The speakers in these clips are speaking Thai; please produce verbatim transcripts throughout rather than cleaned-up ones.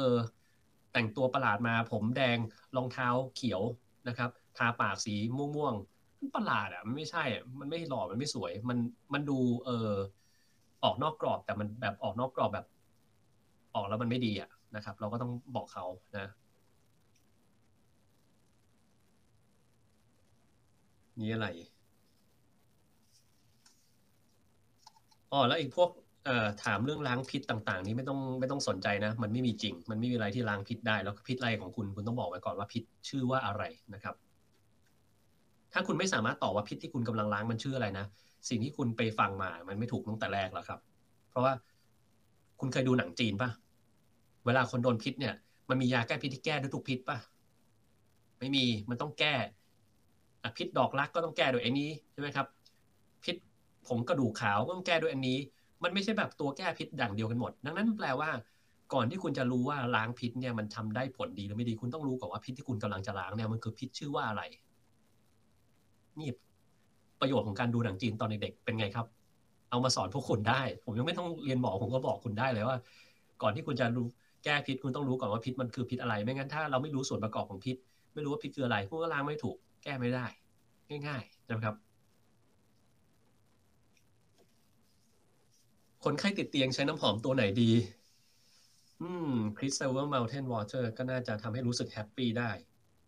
อแต่งตัวประหลาดมาผมแดงรองเท้าเขียวนะครับทาปากสีม่วงๆมันประหลาดอ่ะมันไม่ใช่อ่ะมันไม่หล่อมันไม่สวยมันมันดูเออออกนอกกรอบแต่มันแบบออกนอกกรอบแบบออกแล้วมันไม่ดีอ่ะนะครับเราก็ต้องบอกเขานะนี่อะไรอ๋อแล้วอีกพวกเอ่อถามเรื่องล้างพิษต่างๆนี้ไม่ต้องไม่ต้องสนใจนะมันไม่มีจริงมันไม่มีอะไรที่ล้างพิษได้แล้วพิษอะไรของคุณคุณต้องบอกไว้ก่อนว่าพิษชื่อว่าอะไรนะครับ ถ้าคุณไม่สามารถตอบว่าพิษที่คุณกำลังล้างมันชื่ออะไรนะสิ่งที่คุณไปฟังมามันไม่ถูกตั้งแต่แรกแล้วครับเพราะว่าคุณเคยดูหนังจีนป่ะเวลาคนโดนพิษเนี่ยมันมียาแก้พิษที่แก้ด้วยทุกพิษป่ะไม่มีมันต้องแก้พิษดอกรักก็ต้องแก้ด้วยไอ้นี้ใช่ไหมครับพิษผงกระดูกขาวก็ต้องแก้ด้วยอันนี้มันไม่ใช่แบบตัวแก้พิษอย่างเดียวกันหมดดังนั้นแปลว่าก่อนที่คุณจะรู้ว่าล้างพิษเนี่ยมันทำได้ผลดีหรือไม่ดีคุณต้องรู้ก่อนว่าพิษที่คุณกำลังจะล้างเนี่ยมันคือพิษชื่อว่าอะไรนี่ประโยชน์ของการดูหนังจีนตอนเด็กๆเป็นไงครับเอามาสอนพวกคุณได้ผมยังไม่ต้องเรียนหมอผมก็บอกคุณได้เลยว่าก่อนที่คุณจะรู้แก้พิษคุณต้องรู้ก่อนว่าพิษมันคือพิษอะไรไม่งั้นถ้าเราไม่รู้ส่วนประกอบของพิษไม่รู้ว่าพิษคืออะไรคุณก็ล้างไม่ถูกแก้ไม่ได้ง่ายๆนะครับคนไข้ติดเตียงใช้น้ำหอมตัวไหนดีอืมคริสเซเวอร์มา u เทนวอเตอร์ก็น่าจะทำให้รู้สึกแฮปปี้ได้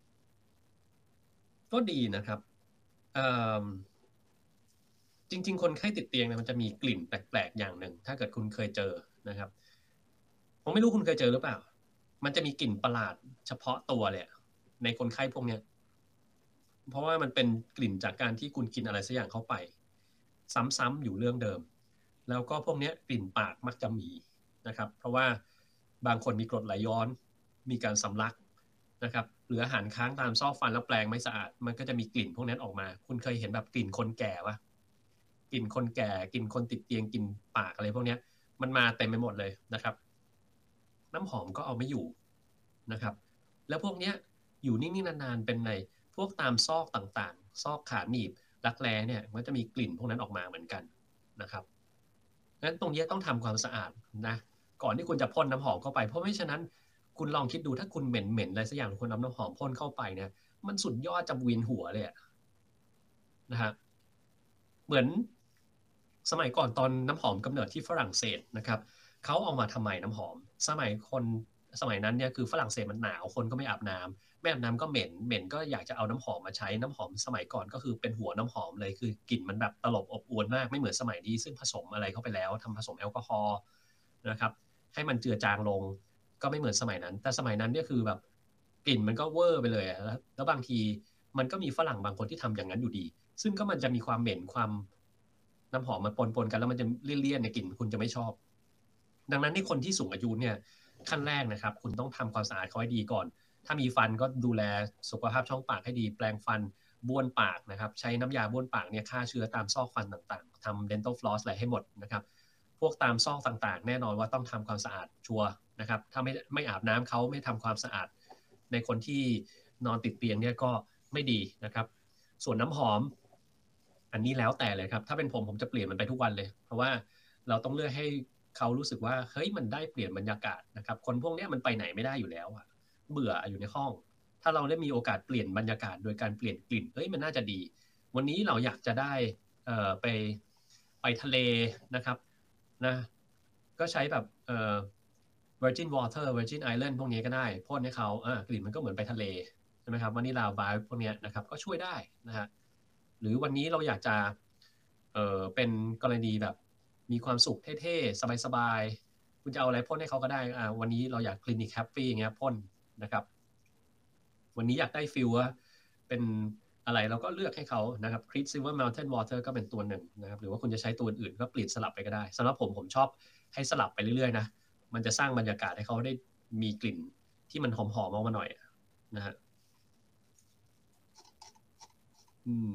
ก็ดีนะครับเอ่อ จริงๆคนไข้ติดเตียงเนี่ยมันจะมีกลิ่นแปลกๆอย่างหนึ่งถ้าเกิดคุณเคยเจอนะครับผมไม่รู้คุณเคยเจอหรือเปล่ามันจะมีกลิ่นประหลาดเฉพาะตัวเลยในคนไข้พวกเนี้ยเพราะว่ามันเป็นกลิ่นจากการที่คุณกินอะไรสักอย่างเข้าไปซ้ำๆอยู่เรื่องเดิมแล้วก็พวกเนี้ยกลิ่นปากมักจะมีนะครับเพราะว่าบางคนมีกรดไหลย้อนมีการสำลักนะครับหรืออาหารค้างตามซอกฟันแล้วแปลงไม่สะอาดมันก็จะมีกลิ่นพวกนั้นออกมาคุณเคยเห็นแบบกลิ่นคนแก่ปะ กลิ่นคนแก่กลิ่นคนติดเตียงกลิ่นปากอะไรพวกนี้มันมาเต็มไปหมดเลยนะครับน้ำหอมก็เอาไม่อยู่นะครับแล้วพวกนี้อยู่นิ่งๆนานๆเป็นในพวกตามซอกต่างๆซอกขาหนีบรักแร้เนี่ยมันจะมีกลิ่นพวกนั้นออกมาเหมือนกันนะครับงั้นตรงนี้ต้องทำความสะอาดนะก่อนที่คุณจะพ่นน้ำหอมเข้าไปเพราะไม่ฉะนั้นคุณลองคิดดูถ้าคุณเหม็นๆอะไรสักอย่างคุณเอาน้ำหอมพ่นเข้าไปเนี่ยมันสุดยอดจะเวียนหัวเลยนะฮะ เหมือนสมัยก่อนตอนน้ำหอมกำเนิดที่ฝรั่งเศสนะครับเขาเอามาทำไมน้ำหอมสมัยคนสมัยนั้นเนี่ยคือฝรั่งเศสมันหนาวคนก็ไม่อาบน้ำไม่อาบน้ำก็เหม็นเหม็นก็อยากจะเอาน้ำหอมมาใช้น้ำหอมสมัยก่อนก็คือเป็นหัวน้ำหอมเลยคือกลิ่นมันแบบตลบอบอวลมากไม่เหมือนสมัยนี้ซึ่งผสมอะไรเข้าไปแล้วทำผสมแอลกอฮอล์นะครับให้มันเจือจางลงก็ไม่เหมือนสมัยนั้นแต่สมัยนั้นเนี่ยคือแบบกลิ่นมันก็เวอร์ไปเลยแล้วแล้วบางทีมันก็มีฝรั่งบางคนที่ทำอย่างนั้นอยู่ดี ซึ่งก็มันจะมีความเหม็นความน้ำหอมมาปนๆกันแล้วมันจะเลี่ยนๆในกลิ่นคุณจะไม่ชอบดังนั้นในคนที่สูงอายุเนี่ยขั้นแรกนะครับคุณต้องทำความสะอาดเขาให้ดีก่อนถ้ามีฟันก็ดูแลสุขภาพช่องปากให้ดีแปรงฟันบ้วนปากนะครับใช้น้ำยาบ้วนปากเนี่ยฆ่าเชื้อตามซอกฟันต่างๆทำ dental floss อะไรให้หมดนะครับพวกตามซอกต่างๆแน่นอนว่าต้องทำความสะอาดชัวร์นะครับถ้าไม่ไม่อาบน้ำเขาไม่ทำความสะอาดในคนที่นอนติดเตียงเนี่ยก็ไม่ดีนะครับส่วนน้ำหอม อันนี้แล้วแต่เลยครับถ้าเป็นผมผมจะเปลี่ยนมันไปทุกวันเลยเพราะว่าเราต้องเลือกให้เขารู้สึกว่าเฮ้ยมันได้เปลี่ยนบรรยากาศนะครับคนพวกนี้มันไปไหนไม่ได้อยู่แล้วอะเบื่ออยู่ในห้องถ้าเราได้มีโอกาสเปลี่ยนบรรยากาศโดยการเปลี่ยนกลิ่นเฮ้ยมันน่าจะดีวันนี้เราอยากจะได้เอ่อไปไปทะเลนะครับนะก็ใช้แบบเอ่อ Virgin Water Virgin Island พวกนี้ก็ได้พ่นให้เขาอ่ากลิ่นมันก็เหมือนไปทะเลใช่ไหมครับวานิลาไวท์พวกนี้นะครับก็ช่วยได้นะฮะ หรือวันนี้เราอยากจะเออเป็นกรณีแบบมีความสุขเท่ๆสบายๆคุณจะเอาอะไรพ่นให้เขาก็ได้อ่าวันนี้เราอยากคลินิกแฮปปี้อย่างเงี้ยพ่นนะครับวันนี้อยากได้ฟิลว่าเป็นอะไรเราก็เลือกให้เขานะครับคริสซิลเวอร์มา u เทนวอเตอร์ก็เป็นตัวหนึ่งนะครับหรือว่าคุณจะใช้ตัวอื่นก็เปลี่ยนสลับไปก็ได้สำหรับผมผมชอบให้สลับไปเรื่อยๆนะมันจะสร้างบรรยากาศให้เขาได้มีกลิ่นที่มันหอมๆออกมาหน่อยนะฮะอืม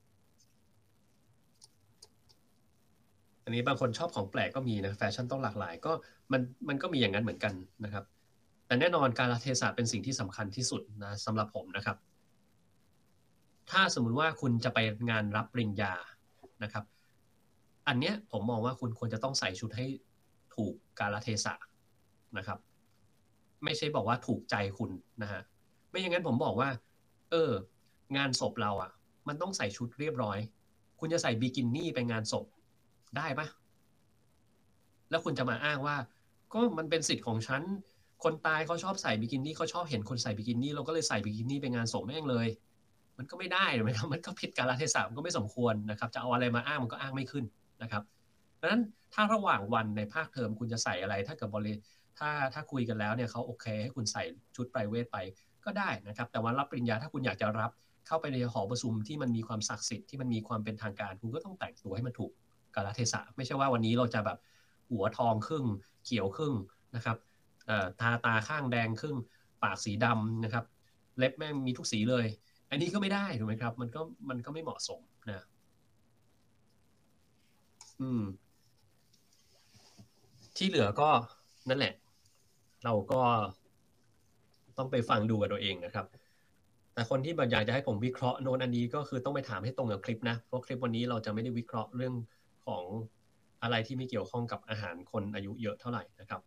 อันนี้บางคนชอบของแปลกก็มีนะแฟชั่นต้องหลากหลายก็มันมันก็มีอย่างนั้นเหมือนกันนะครับแต่แน่นอนการเทศะเป็นสิ่งที่สำคัญที่สุดนะสำหรับผมนะครับถ้าสมมุติว่าคุณจะไปงานรับปริญญานะครับอันเนี้ยผมมองว่าคุณควรจะต้องใส่ชุดให้ถูกกาลเทศะนะครับไม่ใช่บอกว่าถูกใจคุณนะฮะไม่อย่างนั้นผมบอกว่าเอองานศพเราอ่ะมันต้องใส่ชุดเรียบร้อยคุณจะใส่บิกินี่ไปงานศพได้ปะแล้วคุณจะมาอ้างว่าก็มันเป็นสิทธิ์ของฉันคนตายเขาชอบใส่บิกินี่เขาชอบเห็นคนใส่บิกินี่เราก็เลยใส่บิกินี่ไปงานศพแม่งเลยมันก็ไม่ได้ถูกไหมครับมันก็ผิดกาลเทศะมันก็ไม่สมควรนะครับจะเอาอะไรมาอ้างมันก็อ้างไม่ขึ้นนะครับดังนั้นถ้าระหว่างวันในภาคเทอมคุณจะใส่อะไรถ้าเกิดบริถ้าถ้าคุยกันแล้วเนี่ยเขาโอเคให้คุณใส่ชุดไพรเวทไปก็ได้นะครับแต่วันรับปริญญาถ้าคุณอยากจะรับเข้าไปในหอประชุมที่มันมีความศักดิ์สิทธิ์ที่มันมีความเป็นทางการคุณก็ต้องแต่งตัวให้มันถูกกาลเทศะไม่ใช่ว่าวันนี้เราจะแบบหัวทองครึ่งเขียวครึ่งนะครับตาตาข้างแดงครึ่งปากสีดำนะครับเล็บแม่งมีทุกสีเลยอันนี้ก็ไม่ได้ถูกไหมครับมันก็มันก็ไม่เหมาะสมนะอืมที่เหลือก็นั่นแหละเราก็ต้องไปฟังดูกับตัวเองนะครับแต่คนที่อยากจะให้ผมวิเคราะห์โน้นอันนี้ก็คือต้องไปถามให้ตรงกับคลิปนะเพราะคลิปวันนี้เราจะไม่ได้วิเคราะห์เรื่องของอะไรที่ไม่เกี่ยวข้องกับอาหารคนอายุเยอะเท่าไหร่นะครับ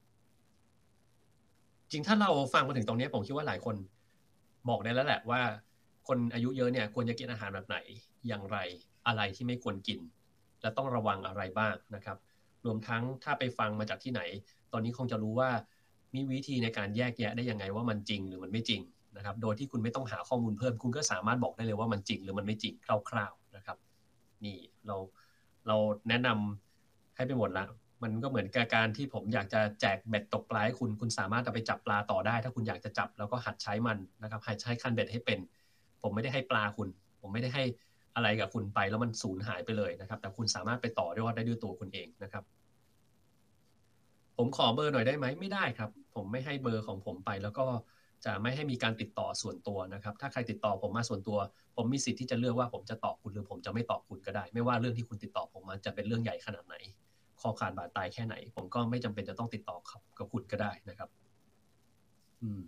จริงถ้าเราฟังมาถึงตรงนี้ผมคิดว่าหลายคนบอกได้แล้วแหละว่าคนอายุเยอะเนี่ยควรจะกินอาหารแบบไหนอย่างไรอะไรที่ไม่ควรกินและต้องระวังอะไรบ้างนะครับรวมทั้งถ้าไปฟังมาจากที่ไหนตอนนี้คงจะรู้ว่ามีวิธีในการแยกแยะได้ยังไงว่ามันจริงหรือมันไม่จริงนะครับโดยที่คุณไม่ต้องหาข้อมูลเพิ่มคุณก็สามารถบอกได้เลยว่ามันจริงหรือมันไม่จริงคร่าวๆนะครับนี่เราเราแนะนำให้ไปหมดละมันก็เหมือนกับการที่ผมอยากจะแจกเบ็ดตกปลาให้คุณคุณสามารถเอาไปจับปลาต่อได้ถ้าคุณอยากจะจับแล้วก็หัดใช้มันนะครับหัดใช้คันเบ็ดให้เป็นผมไม่ได้ให้ปลาคุณผมไม่ได้ให้อะไรกับคุณไปแล้วมันสูญหายไปเลยนะครับแต่คุณสามารถไปต่อยอดได้ด้วยตัวคุณเองนะครับผมขอเบอร์หน่อยได้ไหมไม่ได้ครับผมไม่ให้เบอร์ของผมไปแล้วก็จะไม่ให้มีการติดต่อส่วนตัวนะครับถ้าใครติดต่อผมมาส่วนตัวผมมีสิทธิ์ที่จะเลือกว่าผมจะตอบคุณหรือผมจะไม่ตอบคุณก็ได้ไม่ว่าเรื่องที่คุณติดต่อผมมาจะเป็นเรื่องใหญ่ขนาดไหนคอขาดบาดตายแค่ไหนผมก็ไม่จำเป็นจะต้องติดต่อกับคุณก็ได้นะครับอืม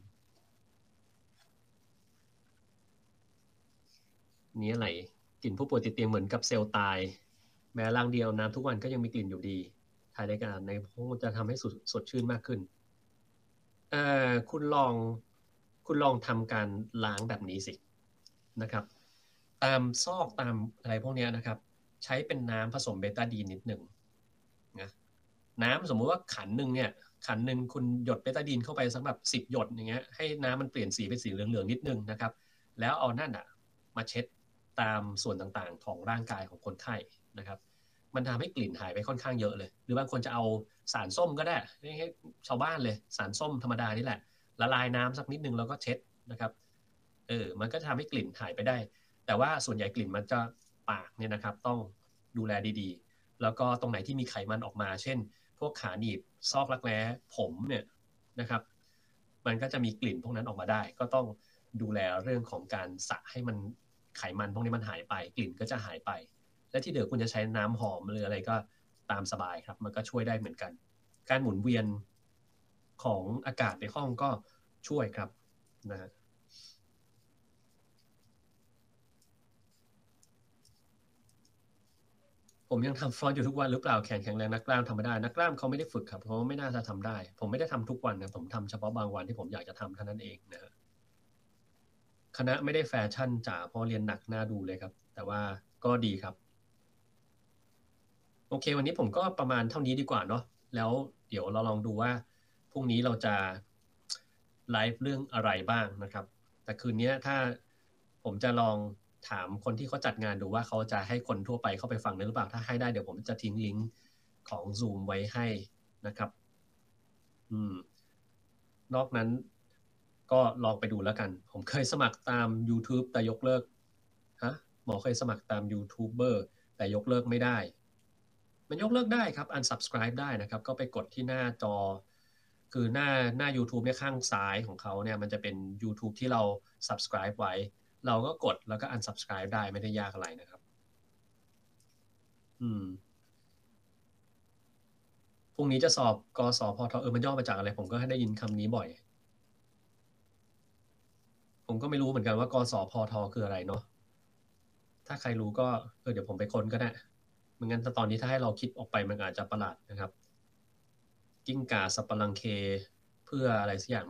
นี้อะไรกลิ่นผู้ป่วยติดเตียงเหมือนกับเซลล์ตายแม้ร่างเดียวน้ำทุกวันก็ยังมีกลิ่นอยู่ดีถ่ายรายการในห้องจะทำให้สดสดชื่นมากขึ้นเอ่อคุณลองคุณลองทำการล้างแบบนี้สินะครับตามซอกตามอะไรพวกนี้นะครับใช้เป็นน้ำผสมเบต้าดีนนิดหนึ่งนะน้ำสมมุติว่าขันหนึ่งเนี่ยขันหนึ่งคุณหยดเบต้าดีนเข้าไปสักแบบสิบหยดอย่างเงี้ยให้น้ำมันเปลี่ยนสีเป็นสีเหลืองๆนิดนึงนะครับแล้วเอานั่นอ่ะมาเช็ดตามส่วนต่างๆของร่างกายของคนไข้นะครับมันทำให้กลิ่นหายไปค่อนข้างเยอะเลยหรือบางคนจะเอาสารส้มก็ได้ให้ชาวบ้านเลยสารส้มธรรมดานี่แหละละลายน้ำสักนิดนึงแล้วก็เช็ดนะครับเออมันก็จะทำให้กลิ่นหายไปได้แต่ว่าส่วนใหญ่กลิ่นมันจะปากเนี่ยนะครับต้องดูแลดีๆแล้วก็ตรงไหนที่มีไขมันออกมาเช่นพวกขาหนีบซอกรักแร้ผมเนี่ยนะครับมันก็จะมีกลิ่นพวกนั้นออกมาได้ก็ต้องดูแลเรื่องของการสระให้มันไขมันพวกนี้มันหายไปกลิ่นก็จะหายไปและที่เหลือคุณจะใช้น้ำหอมหรืออะไรก็ตามสบายครับมันก็ช่วยได้เหมือนกันการหมุนเวียนของอากาศในห้องก็ช่วยครับนะฮะผมยังทำฟลอนอยู่ทุกวันหรือเปล่าแขนแข็งแรงนักกล้ามทำไม่ได้นักกล้ามเขาไม่ได้ฝึกครับเพราะไม่น่าจะทำได้ผมไม่ได้ทำทุกวันนะผมทำเฉพาะบางวันที่ผมอยากจะทำเท่านั้นเองนะฮะคณะไม่ได้แฟชั่นจ๋าเพราะเรียนหนักน่าดูเลยครับแต่ว่าก็ดีครับโอเควันนี้ผมก็ประมาณเท่านี้ดีกว่าเนาะแล้วเดี๋ยวเราลองดูว่าพรุ่งนี้เราจะไลฟ์เรื่องอะไรบ้างนะครับแต่คืนนี้ถ้าผมจะลองถามคนที่เขาจัดงานดูว่าเขาจะให้คนทั่วไปเข้าไปฟังได้หรือเปล่าถ้าให้ได้เดี๋ยวผมจะทิ้งลิงก์ของ Zoom ไว้ให้นะครับอืมนอกนั้นก็ลองไปดูแล้วกันผมเคยสมัครตาม YouTube แต่ยกเลิกฮะหมอเคยสมัครตามยูทูบเบอร์แต่ยกเลิกไม่ได้ มันยกเลิกได้ครับ unsubscribe ได้นะครับก็ไปกดที่หน้าจอคือหน้าหน้า YouTube เนี่ยข้างซ้ายของเขาเนี่ยมันจะเป็น YouTube ที่เรา subscribe ไว้เราก็กดแล้วก็ unsubscribe ได้ไม่ได้ยากอะไรนะครับอืมพรุ่งนี้จะสอบกสพทเออมันย่อมาจากอะไรผมก็ได้ยินคำนี้บ่อยผมก็ไม่รู้เหมือนกันว่ากสพทคืออะไรเนาะถ้าใครรู้ก็เออเดี๋ยวผมไปค้นก็ได้ไม่งั้นตอนนี้ถ้าให้เราคิดออกไปมันอาจจะประหลาดนะครับกิ้งก่าสับปะรังเคพื่ออะไรสักอย่าง